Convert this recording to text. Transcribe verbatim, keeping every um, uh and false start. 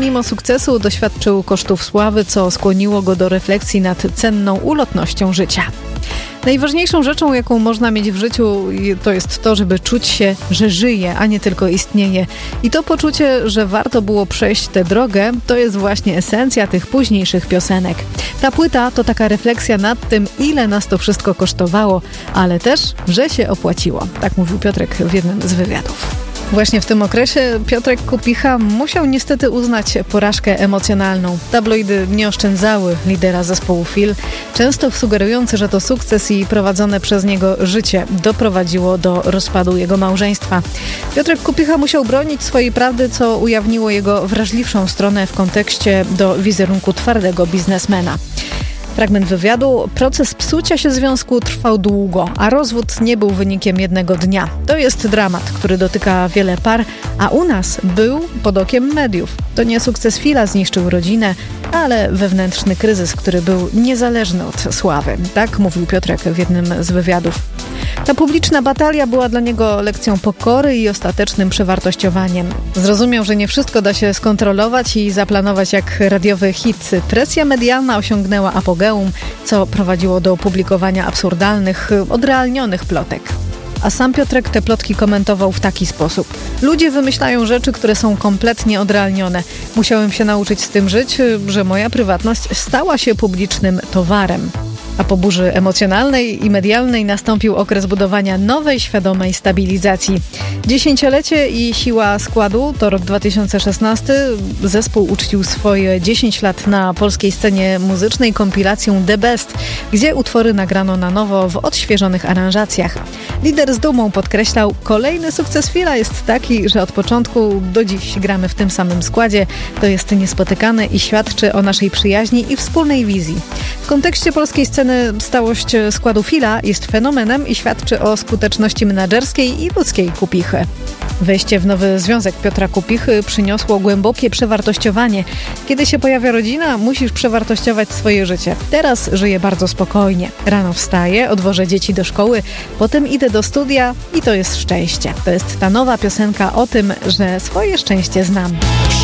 mimo sukcesu doświadczył kosztów sławy, co skłoniło go do refleksji nad cenną ulotnością życia. Najważniejszą rzeczą, jaką można mieć w życiu, to jest to, żeby czuć się, że żyje, a nie tylko istnieje. I to poczucie, że warto było przejść tę drogę, to jest właśnie esencja tych późniejszych piosenek. Ta płyta to taka refleksja nad tym, ile nas to wszystko kosztowało, ale też, że się opłaciło. Tak mówił Piotrek w jednym z wywiadów. Właśnie w tym okresie Piotrek Kupicha musiał niestety uznać porażkę emocjonalną. Tabloidy nie oszczędzały lidera zespołu Fil, często sugerujący, że to sukces i prowadzone przez niego życie doprowadziło do rozpadu jego małżeństwa. Piotrek Kupicha musiał bronić swojej prawdy, co ujawniło jego wrażliwszą stronę w kontekście do wizerunku twardego biznesmena. Fragment wywiadu. Proces psucia się związku trwał długo, a rozwód nie był wynikiem jednego dnia. To jest dramat, który dotyka wiele par, a u nas był pod okiem mediów. To nie sukces Fila zniszczył rodzinę, ale wewnętrzny kryzys, który był niezależny od sławy. Tak mówił Piotrek w jednym z wywiadów. Ta publiczna batalia była dla niego lekcją pokory i ostatecznym przewartościowaniem. Zrozumiał, że nie wszystko da się skontrolować i zaplanować jak radiowy hit. Presja medialna osiągnęła apogeum, co prowadziło do publikowania absurdalnych, odrealnionych plotek. A sam Piotrek te plotki komentował w taki sposób. Ludzie wymyślają rzeczy, które są kompletnie odrealnione. Musiałem się nauczyć z tym żyć, że moja prywatność stała się publicznym towarem. A po burzy emocjonalnej i medialnej nastąpił okres budowania nowej, świadomej stabilizacji. Dziesięciolecie i siła składu to rok dwa tysiące szesnasty. Zespół uczcił swoje dziesięć lat na polskiej scenie muzycznej kompilacją The Best, gdzie utwory nagrano na nowo w odświeżonych aranżacjach. Lider z dumą podkreślał, kolejny sukces Fila jest taki, że od początku do dziś gramy w tym samym składzie. To jest niespotykane i świadczy o naszej przyjaźni i wspólnej wizji. W kontekście polskiej sceny stałość składu Fila jest fenomenem i świadczy o skuteczności menadżerskiej i ludzkiej Kupichy. Wejście w nowy związek Piotra Kupichy przyniosło głębokie przewartościowanie. Kiedy się pojawia rodzina, musisz przewartościować swoje życie. Teraz żyję bardzo spokojnie. Rano wstaję, odwożę dzieci do szkoły, potem idę do studia i to jest szczęście. To jest ta nowa piosenka o tym, że swoje szczęście znam.